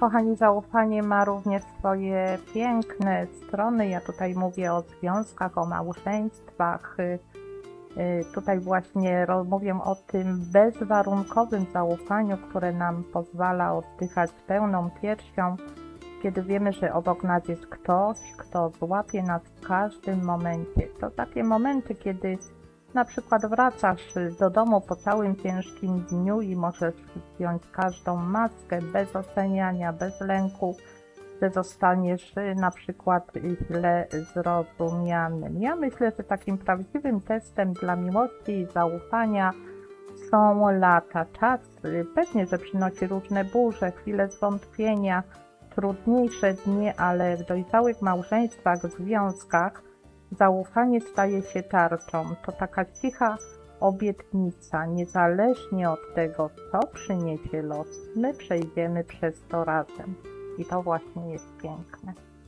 kochani, zaufanie ma również swoje piękne strony. Ja tutaj mówię o związkach, o małżeństwach. Tutaj właśnie mówię o tym bezwarunkowym zaufaniu, które nam pozwala oddychać pełną piersią, kiedy wiemy, że obok nas jest ktoś, kto złapie nas w każdym momencie. To takie momenty, kiedy na przykład wracasz do domu po całym ciężkim dniu i możesz zdjąć każdą maskę bez oceniania, bez lęku, że zostaniesz na przykład źle zrozumianym. Ja myślę, że takim prawdziwym testem dla miłości i zaufania są lata, czas. Pewnie, że przynosi różne burze, chwile zwątpienia, trudniejsze dni, ale w dojrzałych małżeństwach, związkach zaufanie staje się tarczą. To taka cicha obietnica, niezależnie od tego, co przyniesie los, my przejdziemy przez to razem. I to właśnie jest piękne.